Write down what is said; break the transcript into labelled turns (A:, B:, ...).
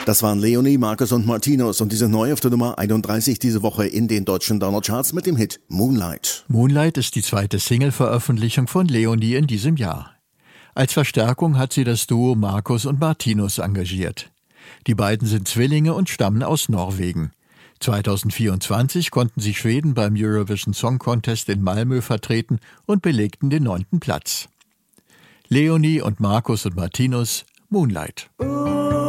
A: Das waren Leonie, Markus und Martinus und die sind neu auf der Nummer 31 diese Woche in den deutschen Download-Charts mit dem Hit Moonlight.
B: Moonlight ist die zweite Single-Veröffentlichung von Leonie in diesem Jahr. Als Verstärkung hat sie das Duo Markus und Martinus engagiert. Die beiden sind Zwillinge und stammen aus Norwegen. 2024 konnten sie Schweden beim Eurovision Song Contest in Malmö vertreten und belegten den 9. Platz. Leonie und Markus und Martinus, Moonlight.